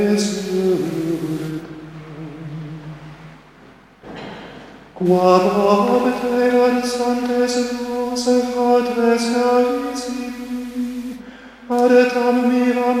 Quam omte ad sanctes vos fratres carissimi, ad tam miram